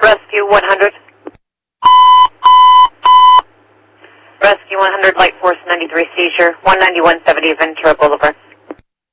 Rescue 100. Rescue 100, Light Force 93 seizure, 19170 Ventura Boulevard.